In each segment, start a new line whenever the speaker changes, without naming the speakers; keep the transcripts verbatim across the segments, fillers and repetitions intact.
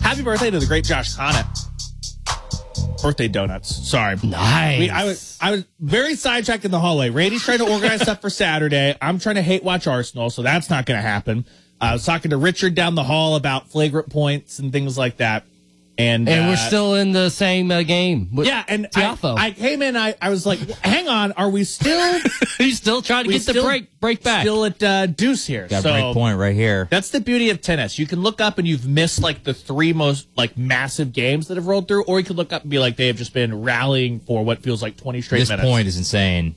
Happy birthday to the great Josh Connett. Birthday donuts. Sorry.
Nice.
We, I was I was very sidetracked in the hallway. Rady's trying to organize stuff for Saturday. I'm trying to hate watch Arsenal, so that's not going to happen. Uh, I was talking to Richard down the hall about flagrant points and things like that. And,
and
uh,
we're still in the same uh, game. With
yeah, and
Tiafo.
I, I came in, I, I was like, hang on, are we still...
He's still trying to
we
get
still,
the break break back.
Still at uh, deuce here.
Got
so,
a break point right here.
That's the beauty of tennis. You can look up and you've missed like the three most like massive games that have rolled through, or you can look up and be like, they have just been rallying for what feels like twenty straight
this
minutes.
This point is insane.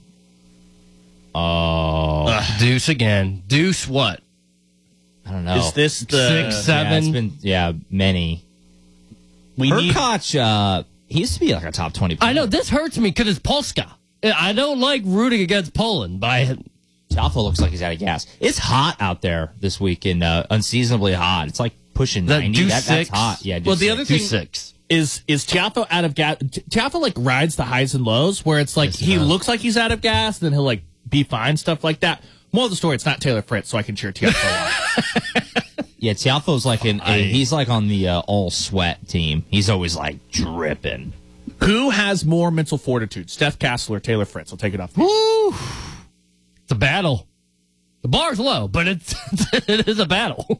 Oh.
Ugh. Deuce again. Deuce what?
I don't know.
Is this the...
Six, seven?
Yeah, it's been, yeah, many.
We need...
Hurkacz, uh, he used to be like a top twenty player.
I know, this hurts me because it's Polska. I don't like rooting against Poland, but I...
Tiafo looks like he's out of gas. It's hot out there this week, and uh, unseasonably hot. It's like pushing
That
ninety.
deuce
That,
six?
that's hot. Yeah,
Well, the
six.
other thing
Two six.
is is Tiafo out of gas. Tiafo like rides the highs and lows where it's like
Yes, he
he
does.
looks like he's out of gas, then he'll like be fine, stuff like that. More of the story, it's not Taylor Fritz, so I can cheer Tiafo on.
Yeah, Tiafo's like an,
I-
a, he's like on the uh, all sweat team. He's always like dripping.
Who has more mental fortitude, Steph Castle or Taylor Fritz? I'll take it off.
Woo! It's a battle. The bar's low, but it's it is a battle.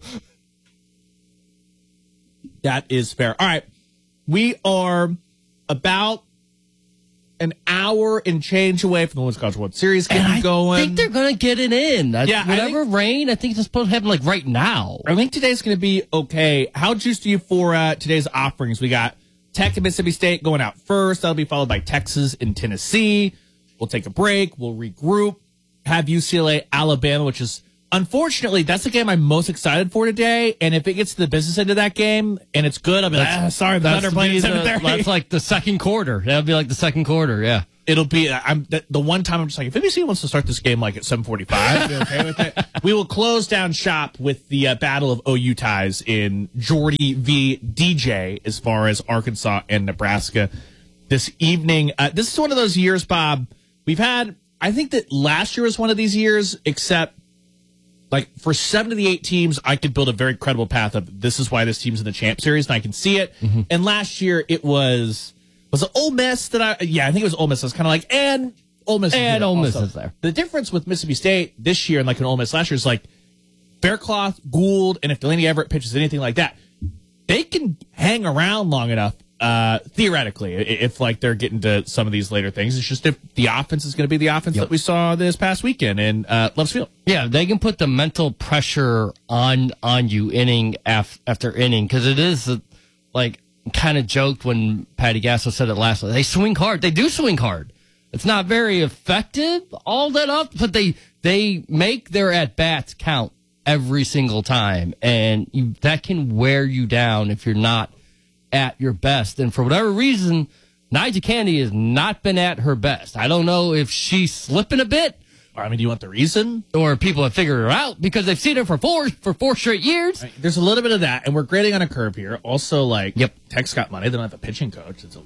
That is fair. All right. We are about an hour and change away from the Women's College World Series getting
And I
going.
think they're going to get it in. That's-
Yeah, I
Whatever
think-
rain, I think it's supposed to happen like right now.
I think today's going to be okay. How juiced are you for uh, today's offerings? We got Tech and Mississippi State going out first. That'll be followed by Texas and Tennessee. We'll take a break. We'll regroup. Have U C L A, Alabama, which is, unfortunately, that's the game I'm most excited for today. And if it gets to the business end of that game and it's good, I'll be like, ah, sorry, the Thunder playing at seven thirty.
That's like the second quarter. That'll be like the second quarter, yeah.
It'll be I'm the, the one time I'm just like, if N B C wants to start this game like at seven forty-five, be okay with it. We will close down shop with the uh, battle of O U ties in Jordy v. D J as far as Arkansas and Nebraska this evening. Uh, this is one of those years, Bob. We've had, I think that last year was one of these years, except like for seven of the eight teams, I could build a very credible path of this is why this team's in the champ series, and I can see it. Mm-hmm. And last year it was. Was it Ole Miss that I, yeah, I think it was Ole Miss. I was kind of like, and Ole Miss is
And
there
Ole Miss
also.
is there.
The difference with Mississippi State this year and like an Ole Miss last year is like Faircloth, Gould, and if Delaney Everett pitches anything like that, they can hang around long enough, uh, theoretically, if like they're getting to some of these later things. It's just if the offense is going to be the offense
Yep.
that we saw this past weekend in uh, Loves Field.
Yeah, they can put the mental pressure on on you inning af, after inning because it is uh, like kind of joked when Patty Gasso said it last week. They swing hard. They do swing hard. It's not very effective all that up, but they they make their at bats count every single time, and you, that can wear you down if you're not at your best. And for whatever reason, Nyjah Candy has not been at her best. I don't know if she's slipping a bit.
I mean, do you want the reason?
Or people have figured her out because they've seen her for four for four straight years.
There's a little bit of that, and we're grading on a curve here. Also, like,
Yep.
Tech's got money. They don't have a pitching coach. It's a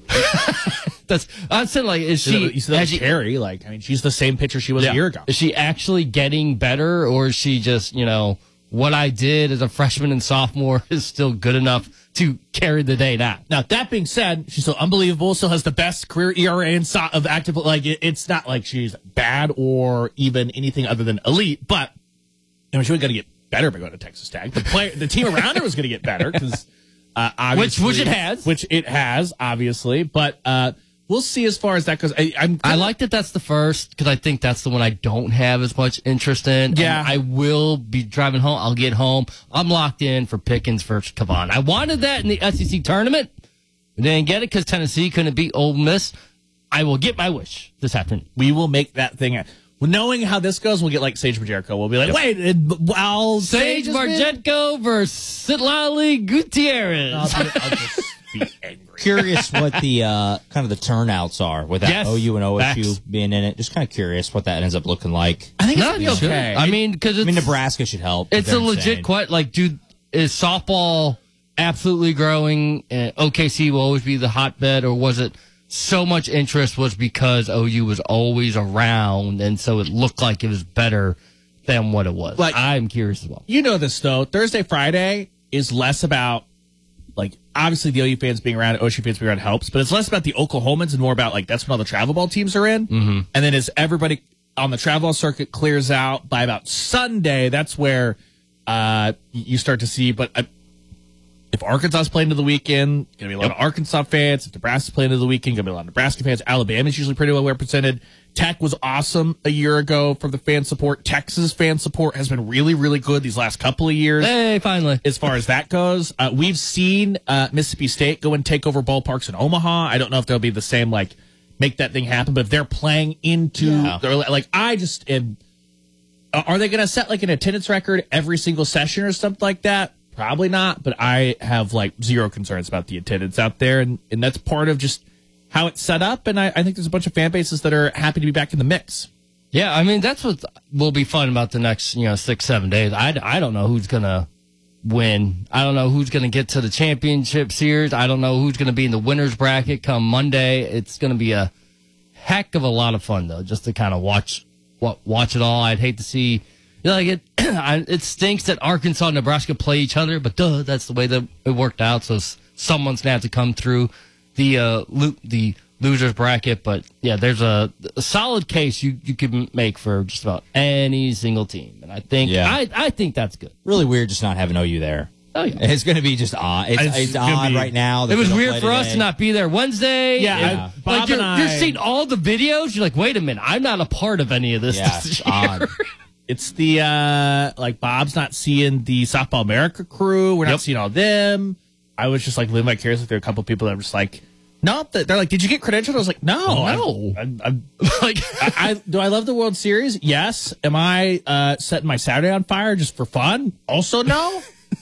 That's I'm saying like is she?
you see that
has
with
she-
Carey? Like, I mean, she's the same pitcher she was
yeah.
a year ago.
Is she actually getting better, or is she just you know what I did as a freshman and sophomore is still good enough to carry the day now?
Now, that being said, she's still unbelievable. Still has the best career E R A in so- of active. Like, it, it's not like she's bad or even anything other than elite. But I mean, she was going to get better by going to Texas Tech. The player, the team around her was going to get better because, uh, obviously,
which it has,
which it has, obviously. But uh, we'll see as far as that goes. I, I'm
I like that that's the first because I think that's the one I don't have as much interest in.
Yeah.
And I will be driving home. I'll get home. I'm locked in for Pickens versus Kavan. I wanted that in the S E C tournament. I didn't get it because Tennessee couldn't beat Ole Miss. I will get my wish this afternoon.
we will make that thing. Well, knowing how this goes, we'll get like Sage Majerico. We'll be like, wait, it, while
Sage
Sage has been-
Marjetko versus Sitlali Gutierrez.
I'll, be, I'll just be angry.
Curious what the uh, kind of the turnouts are with that
Yes.
O U and O S U
Facts.
being in it. Just kind of curious what that ends up looking like.
I think it's
No,
gonna be
you should.
okay.
I mean, because
I
it's
mean, Nebraska should help.
it's a
They're
legit
insane.
question. Like, dude, is softball absolutely growing? Uh, O K C will always be the hotbed, or was it so much interest was because O U was always around, and so it looked like it was better than what it was?
Like-
I'm curious as well.
You know this, though. Thursday, Friday is less about like obviously the O U fans being around, O S U fans being around helps, but it's less about the Oklahomans and more about like that's when all the travel ball teams are in. Mm-hmm. And then as everybody on the travel ball circuit clears out by about Sunday, that's where uh, you start to see. But uh, if Arkansas is playing to the weekend, going to be a lot yep. of Arkansas fans. If Nebraska's playing to the weekend, going to be a lot of Nebraska fans. Alabama's usually pretty well represented. Tech was awesome a year ago from the fan support. Texas fan support has been really, really good these last couple of years.
Hey, finally.
As far as that goes, uh, we've seen uh, Mississippi State go and take over ballparks in Omaha. I don't know if they'll be the same, like, make that thing happen, but if they're playing into, yeah. their, like, I just am, are they going to set, like, an attendance record every single session or something like that? Probably not, but I have, like, zero concerns about the attendance out there, and, and that's part of just how it's set up, and I, I think there's a bunch of fan bases that are happy to be back in the mix.
Yeah, I mean, that's what will be fun about the next, you know, six, seven days. I, I don't know who's going to win. I don't know who's going to get to the championship series. I don't know who's going to be in the winner's bracket come Monday. It's going to be a heck of a lot of fun, though, just to kind of watch watch it all. I'd hate to see, you know, like it, it stinks that Arkansas and Nebraska play each other, but duh, that's the way that it worked out, so someone's going to have to come through the uh, lo- the losers bracket, but yeah, there's a, a solid case you, you could make for just about any single team, and I think yeah. I I think that's good.
Really weird just not having O U there.
Oh yeah,
it's going to be just odd. It's, it's, it's odd be, right now.
It was weird for us to not be there Wednesday.
Yeah,
yeah.
I, Bob
like you're,
and I,
you're seeing all the videos. You're like, wait a minute, I'm not a part of any of this.
Yeah,
this
it's odd.
It's the uh, like Bob's not seeing the Softball America crew. We're not yep. seeing all them. I was just like living vicariously through a couple of people that were just like. No, they're like, did you get credentialed? I was like, no,
no.
I'm, I'm, I'm like, I, I do. I love the World Series. Yes. Am I uh, setting my Saturday on fire just for fun? Also, no.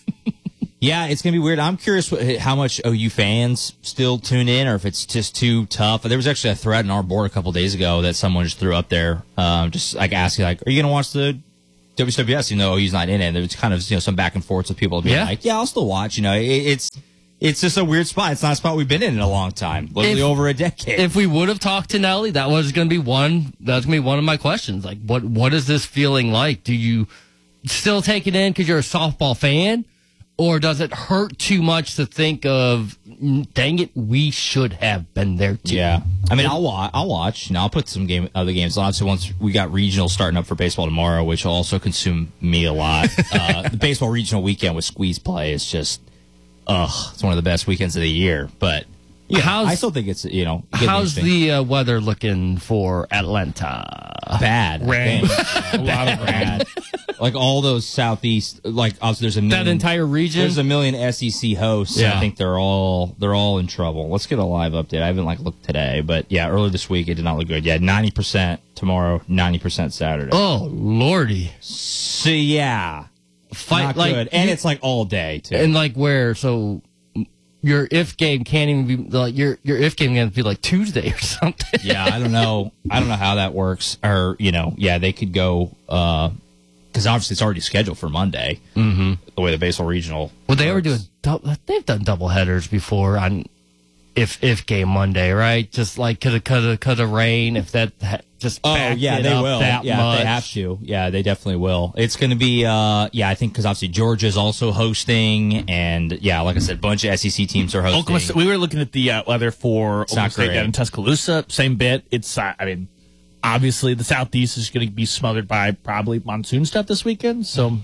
Yeah, it's gonna be weird. I'm curious what, how much O U fans still tune in, or if it's just too tough. There was actually a thread in our board a couple days ago that someone just threw up there, um, just like asking, like, are you gonna watch the W C W S? You know, O U's not in it. There's kind of you know some back and forth with people being
yeah.
like, yeah, I'll still watch. You know, it, it's. It's just a weird spot. It's not a spot we've been in in a long time, literally if, over a decade.
If we would have talked to Nelly, that was going to be one. That was going to be one of my questions. Like, what what is this feeling like? Do you still take it in because you're a softball fan, or does it hurt too much to think of? Dang it, we should have been there too.
Yeah, I mean, I'll watch. I'll watch. You know, I'll put some game other games on. So once we got regional starting up for baseball tomorrow, which will also consume me a lot. uh, the baseball regional weekend with squeeze play is just. Ugh, it's one of the best weekends of the year, but yeah, how's, I still think it's, you know,
how's the uh, weather looking for Atlanta?
Bad.
Rain.
A lot of rain. Like all those southeast, like also there's a million,
that entire region.
There's a million S E C hosts. Yeah. And I think they're all they're all in trouble. Let's get a live update. I haven't like looked today, but yeah, earlier this week it did not look good. Yeah, ninety percent tomorrow, ninety percent Saturday.
Oh lordy.
So yeah.
Fight
Not
like
good. And it's like all day too.
And like where so your if game can't even be like your your if game can be like Tuesday or something.
Yeah, I don't know. I don't know how that works. Or you know, yeah, they could go uh because obviously it's already scheduled for Monday.
Mm-hmm.
The way the baseball regional.
Would they ever do a double? They've done double headers before on if if game Monday, right? Just like could have could have could have rain if that. Ha- Just
oh yeah, they will. Yeah,
much.
they have to. Yeah, they definitely will. It's going to be. Uh, yeah, I think because obviously Georgia's also hosting, and yeah, like I said, a bunch of S E C teams are hosting.
Oklahoma, we were looking at the uh, weather for Oklahoma State
great.
down in Tuscaloosa. Same bit. It's. Uh, I mean, obviously the Southeast is going to be smothered by probably monsoon stuff this weekend. So.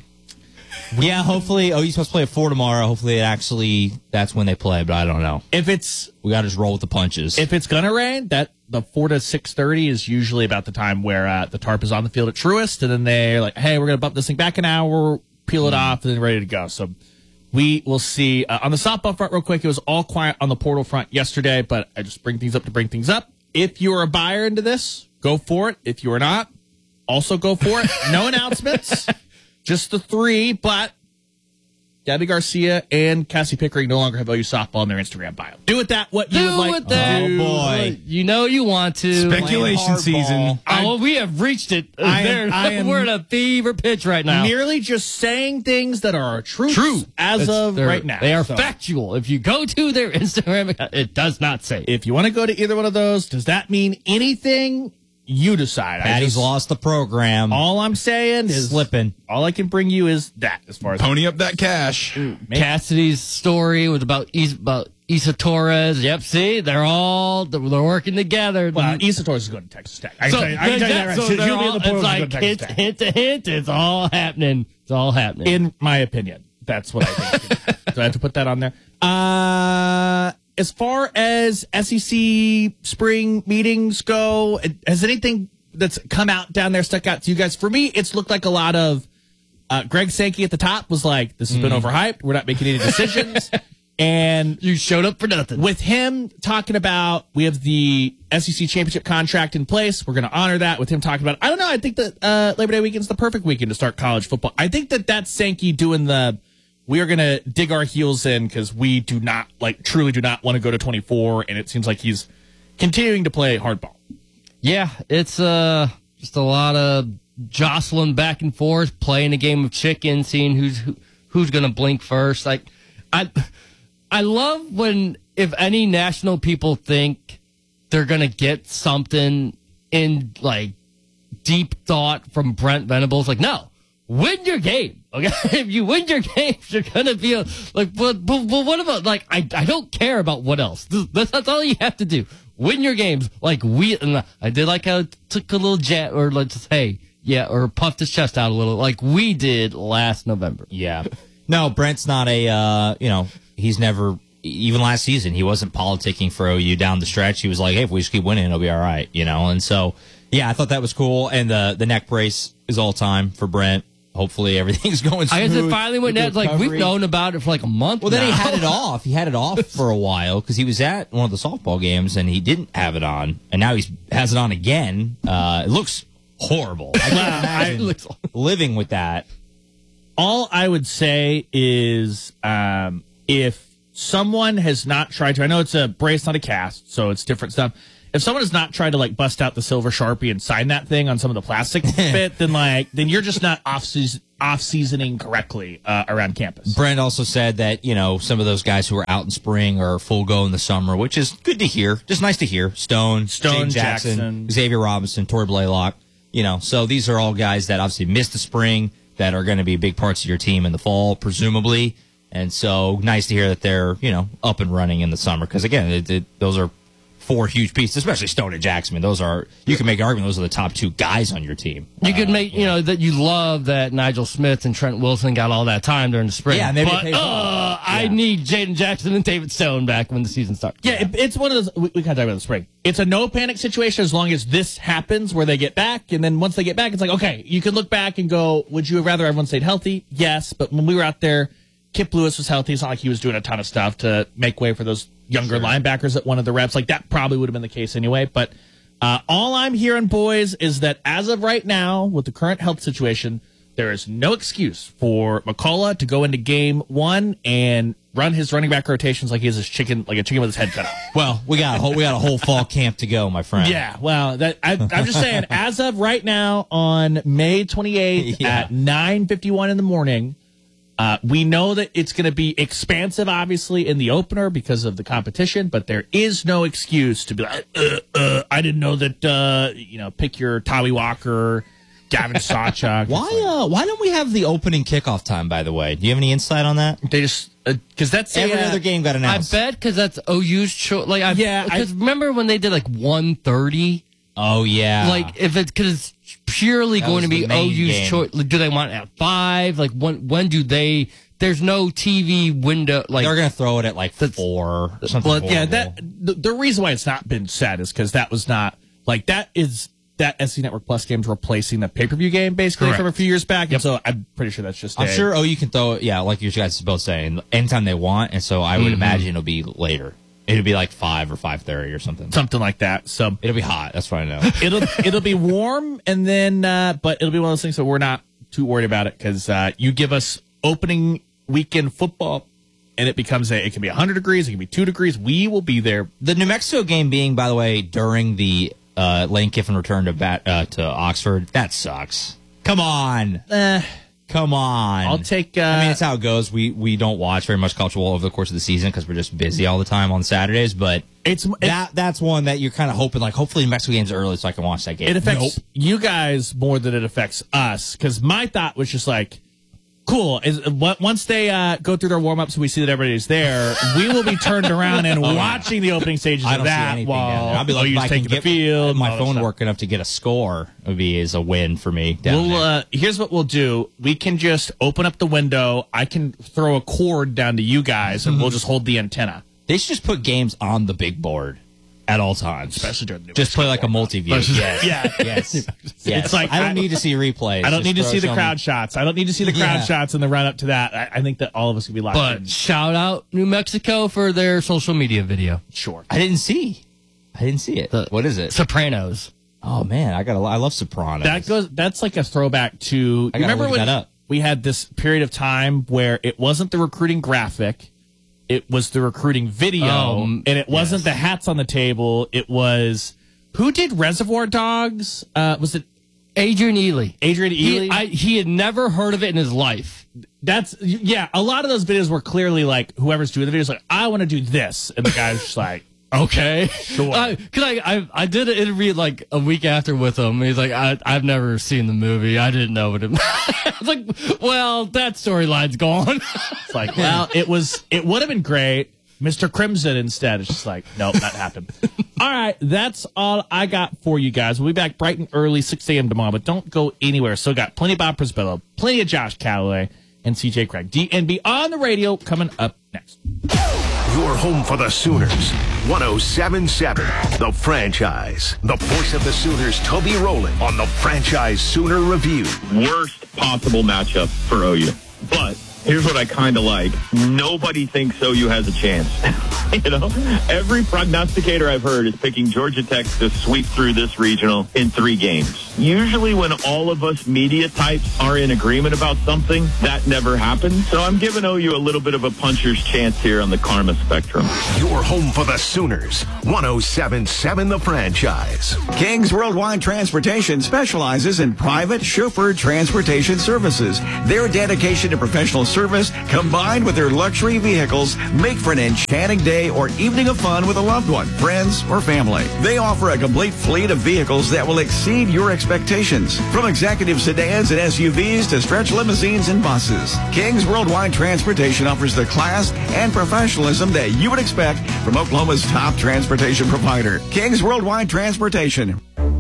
Yeah, hopefully. Oh, you're supposed to play at four tomorrow. Hopefully, it actually that's when they play, but I don't know.
If it's
we got to just roll with the punches.
If it's gonna rain, that the four to six thirty is usually about the time where uh, the tarp is on the field at Truist, and then they're like, "Hey, we're gonna bump this thing back an hour, peel it mm. off, and then ready to go." So we will see. Uh, on the softball front, real quick, it was all quiet on the portal front yesterday, but I just bring things up to bring things up. If you are a buyer into this, go for it. If you are not, also go for it. No announcements. Just the three, but Gabby Garcia and Cassie Pickering no longer have O U softball in their Instagram bio. Do with that what you
do
would like.
With that.
Oh, boy.
You know you want to.
Speculation season.
Oh, we have reached it.
I am, I am
We're in a fever pitch right now.
Merely just saying things that are true,
true.
as
It's,
of right now.
They are
so,
factual. If you go to their Instagram account, it does not say.
If you want to go to either one of those, does that mean anything? you decide. I
Patty's
just-
lost the program.
All I'm saying is
Slipping.
All I can bring you is that as far as
Pony up that cash.
Cassidy's story was about Is- about Issa Torres. Yep, see, they're all they're working together.
Well, Issa Torres is going to Texas Tech. I can
So,
tell you, I can tell you that right.
so
She'll
they're
be in
all-
the portal
it's
to go
like
to Texas
hint,
Tech.
hint to hint. It's all happening. It's all happening.
In my opinion, that's what I think. So I have to put that on there. Uh, as far as S E C spring meetings go, has anything that's come out down there stuck out to you guys? For me, it's looked like a lot of uh, Greg Sankey at the top was like, "This has been overhyped. We're not making any decisions." And
you showed up for nothing.
with him talking about, we have the S E C championship contract in place. We're going to honor that. With him talking about, I don't know. I think that uh, Labor Day weekend's the perfect weekend to start college football. I think that that's Sankey doing the, we are going to dig our heels in because we do not, like, truly do not want to go to twenty-four. And it seems like he's continuing to play hardball.
Yeah, it's uh just a lot of jostling back and forth, playing a game of chicken, seeing who's who, who's going to blink first. Like, I. I love when, if any national people think they're going to get something in, like, deep thought from Brent Venables, like, no, win your game, okay? If you win your games, you're going to be, a, like, but, but, but what about, like, I, I don't care about what else. That's, that's all you have to do. Win your games. Like, we, and I did like how it took a little jet, or let's just, hey, yeah, or puffed his chest out a little, like we did last November.
Yeah. No, Brent's not a, uh, you know, he's never, even last season, he wasn't politicking for O U down the stretch. He was like, hey, if we just keep winning, it'll be all right, you know? And so, yeah, I thought that was cool. And the, the neck brace is all time for Brent. Hopefully everything's going smooth.
I guess it finally went
with
down. Like, we've
recovery.
known about it for like a month
Well, then he
now.
had it off. He had it off for a while because he was at one of the softball games and he didn't have it on. And now he has it on again. Uh, it looks horrible. I can't imagine
It looks-
living with that.
All I would say is um, if someone has not tried to, I know it's a brace, not a cast, so it's different stuff. If someone has not tried to like bust out the silver Sharpie and sign that thing on some of the plastic bit, then like then you're just not off season, off seasoning correctly uh, around campus.
Brent also said that, you know, some of those guys who are out in spring are full go in the summer, which is good to hear. Just nice to hear. Stone,
Stone,
Jaden Jackson,
Jackson.
Xavier Robinson, Tori Blaylock. You know, so these are all guys that obviously missed the spring that are going to be big parts of your team in the fall, presumably. And so nice to hear that they're, you know, up and running in the summer. Because, again, it, it, those are four huge pieces, especially Stone and Jackson. I mean, those are, you can make an argument, those are the top two guys on your team.
You could
Uh,
make, you know, that you love that Nigel Smith and Trent Wilson got all that time during the spring.
Yeah, maybe it
but
pays
uh,
off.
I
Yeah.
need Jaden Jackson and David Stone back when the season starts.
Yeah, it, it's one of those. We, we kind of talk about the spring. It's a no panic situation as long as this happens where they get back, and then once they get back, it's like okay, you can look back and go, would you have rather everyone stayed healthy? Yes, but when we were out there, Kip Lewis was healthy. It's not like he was doing a ton of stuff to make way for those younger linebackers that wanted the reps. Like that probably would have been the case anyway. But uh, all I'm hearing, boys, is that as of right now, with the current health situation, there is no excuse for McCullough to go into game one and run his running back rotations like he is a chicken, like a chicken with his head cut off.
Well, we got a whole, we got a whole fall camp to go, my friend.
Yeah, well, that I, I'm just saying, as of right now, on May twenty-eighth
Yeah.
at nine fifty-one in the morning, uh, we know that it's going to be expansive, obviously, in the opener because of the competition, but there is no excuse to be like, uh, uh, I didn't know that, uh, you know, pick your Tommy Walker, Gavin Sawchuk.
Why, uh, why don't we have the opening kickoff time, by the way? Do you have any insight on that?
They just, because that's
Every
uh,
other game got
I
announced.
bet because that's O U's choice. Like, I,
Yeah, I-
Because remember when they did like one thirty?
Oh, yeah.
Like, if it's because it's purely
That
going
was
to
the
be
main
O U's
game.
choice. Like, do they want it at five? Like, when when do they? There's no T V window. Like,
they're going to throw it at like
That's-
four or something.
Well, yeah,
horrible.
that the, the reason why it's not been said is because that was not like that is that S C Network Plus game's replacing the pay per view game basically
Correct.
from a few years back, and so I'm pretty sure that's just.
I'm
a-
sure. Oh, you can throw it. Yeah, like you guys both saying, anytime they want, and so I would
Mm-hmm.
imagine it'll be later. It'll be like five or five thirty or something.
something like that. So
It'll be hot. That's what I know.
it'll it'll be warm, and then uh, but it'll be one of those things that we're not too worried about it because uh, you give us opening weekend football, and it becomes a it can be one hundred degrees, it can be two degrees. We will be there.
The New Mexico game being, by the way, during the uh, Lane Kiffin return to bat uh, to Oxford. That sucks. Come on.
Eh,
Come on.
I'll take. Uh,
I mean, it's how it goes. We we don't watch very much college football over the course of the season because we're just busy all the time on Saturdays. But
it's, it's
that that's one that you're kind of hoping, like, hopefully the Mexico game's early so I can watch that game.
It affects
Nope.
you guys more than it affects us. Because my thought was just like, cool. Is once they uh, go through their warm ups and we see that everybody's there, we will be turned around and
Oh,
watching the opening stages
I
of
don't see
that
anything
while
down there. I'll be like,
OU's
if I can
taking the
get
field.
my
and all that
phone
stuff.
working enough to get a score would be is a win for me down
We'll,
there.
uh, here's what we'll do. We can just open up the window. I can throw a cord down to you guys, and we'll just hold the antenna.
They should just put games on the big board at all times.
Especially during the
Just play like a multi-view. Yes.
Yeah.
Yes. Yes.
It's like-
I don't
I-
need to see replays.
I don't
Just
need to
throw
see the
some-
crowd shots. I don't need to see the crowd
Yeah.
shots in the run up to that. I, I think that all of us could be locked in.
But shout out New Mexico for their social media video.
Sure.
I didn't see. I didn't see it.
The-
what is it?
Sopranos.
Oh man, I got. I love Sopranos.
That goes. That's like a throwback to. You
I gotta
remember
look
when
that up.
we had this period of time where it wasn't the recruiting graphic, it was the recruiting video,
Um,
and it wasn't
yes.
the hats on the table. It was who did Reservoir Dogs? Uh, was it
Adrian Ely.
Adrian Ely?
He, I, he had never heard of it in his life.
That's yeah. A lot of those videos were clearly like whoever's doing the videos like I want to do this, and the guy's just like.
Okay,
Sure.
Uh, Cause I, I I did an interview like a week after with him. He's like, I I've never seen the movie. I didn't know what it. I was like, well, that storyline's gone.
It's like, well, it was, it would have been great. Mister Crimson instead. It's just like, nope, not happened. All right, that's all I got for you guys. We'll be back bright and early, six a.m. tomorrow, but don't go anywhere. Still got plenty of Bob Prisbillo, plenty of Josh Calloway, and C J Craig. D N B on the radio coming up next.
Your home for the Sooners. one oh seven point seven, The Franchise. The voice of the Sooners, Toby Rowland, on the Franchise Sooner Review.
Worst possible matchup for O U. But here's what I kind of like. Nobody thinks O U has a chance. You know, every prognosticator I've heard is picking Georgia Tech to sweep through this regional in three games. Usually when all of us media types are in agreement about something, that never happens. So I'm giving O U a little bit of a puncher's chance here on the karma spectrum.
Your home for the Sooners. one oh seven point seven, The Franchise.
Kings Worldwide Transportation specializes in private chauffeur transportation services. Their dedication to professional service combined with their luxury vehicles make for an enchanting day or evening of fun with a loved one, friends, or family. They offer a complete fleet of vehicles that will exceed your expectations. From executive sedans and S U Vs to stretch limousines and buses, Kings Worldwide Transportation offers the class and professionalism that you would expect from Oklahoma's top transportation provider, Kings Worldwide Transportation.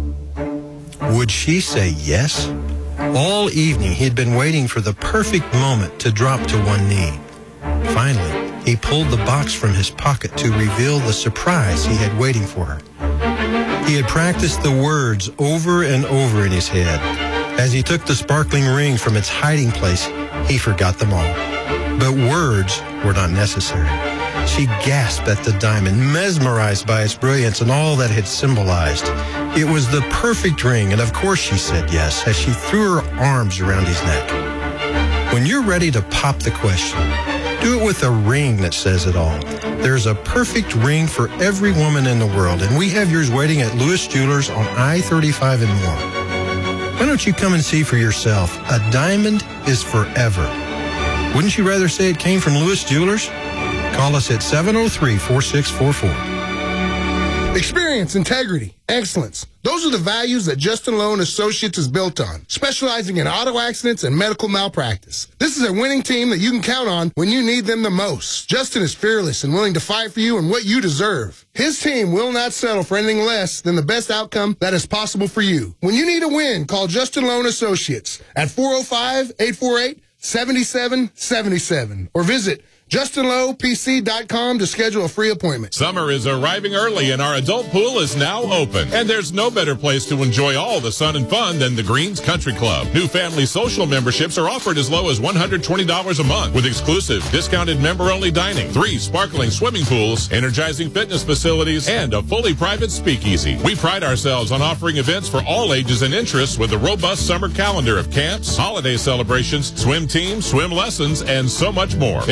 Would she say yes? All evening, he had been waiting for the perfect moment to drop to one knee. Finally, he pulled the box from his pocket to reveal the surprise he had waiting for her. He had practiced the words over and over in his head. As he took the sparkling ring from its hiding place, he forgot them all. But words were not necessary. She gasped at the diamond, mesmerized by its brilliance and all that it symbolized. It was the perfect ring, and of course she said yes as she threw her arms around his neck. When you're ready to pop the question, do it with a ring that says it all. There's a perfect ring for every woman in the world, and we have yours waiting at Lewis Jewelers on I thirty-five and more. Why don't you come and see for yourself? A diamond is forever. Wouldn't you rather say it came from Lewis Jewelers? Call us at seven oh three, four six four four.
Experience, integrity, excellence. Those are the values that Justin Lowe and Associates is built on, specializing in auto accidents and medical malpractice. This is a winning team that you can count on when you need them the most. Justin is fearless and willing to fight for you and what you deserve. His team will not settle for anything less than the best outcome that is possible for you. When you need a win, call Justin Lowe and Associates at four oh five, eight four eight, seven seven seven seven or visit Justin Lowe P C dot com to schedule a free appointment.
Summer is arriving early and our adult pool is now open. And there's no better place to enjoy all the sun and fun than the Greens Country Club. New family social memberships are offered as low as one hundred twenty dollars a month with exclusive discounted member-only dining, three sparkling swimming pools, energizing fitness facilities, and a fully private speakeasy. We pride ourselves on offering events for all ages and interests with a robust summer calendar of camps, holiday celebrations, swim teams, swim lessons, and so much more. Enjoy one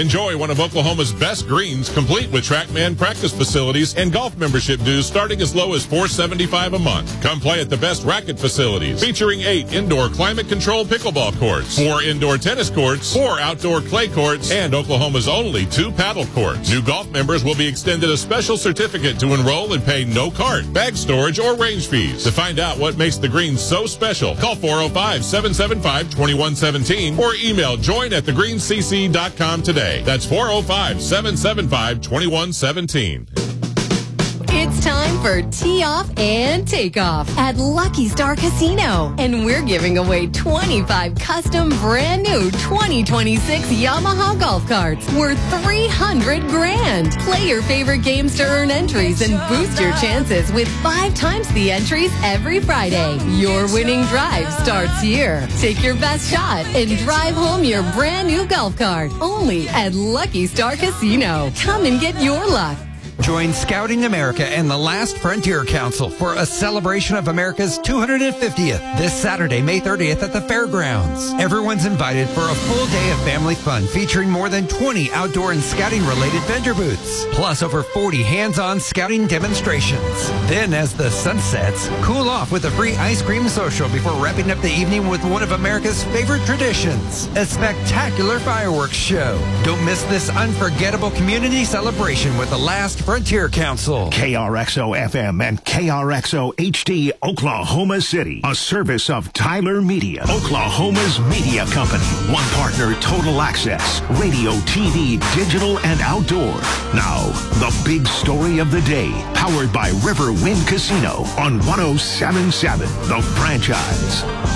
one of Oklahoma's best greens, complete with TrackMan practice facilities and golf membership dues starting as low as four dollars and seventy-five cents a month. Come play at the best racket facilities, featuring eight indoor climate-controlled pickleball courts, four indoor tennis courts, four outdoor clay courts, and Oklahoma's only two paddle courts. New golf members will be extended a special certificate to enroll and pay no cart, bag storage, or range fees. To find out what makes the greens so special, call four oh five, seven seven five, two one one seven or email join at the green c c dot com today. That's four oh five, seven seven five, two one one seven.
It's time for Tee Off and Takeoff at Lucky Star Casino. And we're giving away twenty-five custom brand new twenty twenty-six Yamaha golf carts worth three hundred grand. Play your favorite games to earn entries and boost your chances with five times the entries every Friday. Your winning drive starts here. Take your best shot and drive home your brand new golf cart. Only at Lucky Star Casino. Come and get your luck.
Join Scouting America and the Last Frontier Council for a celebration of America's two hundred fiftieth this Saturday, May thirtieth at the fairgrounds. Everyone's invited for a full day of family fun featuring more than twenty outdoor and scouting-related vendor booths, plus over forty hands-on scouting demonstrations. Then, as the sun sets, cool off with a free ice cream social before wrapping up the evening with one of America's favorite traditions, a spectacular fireworks show. Don't miss this unforgettable community celebration with the Last Frontier Council.
K R X O F M and K R X O H D, Oklahoma City. A service of Tyler Media, Oklahoma's media company. One partner, Total Access. Radio, T V, digital, and outdoor. Now, the big story of the day. Powered by Riverwind Casino on one oh seven point seven, The Franchise.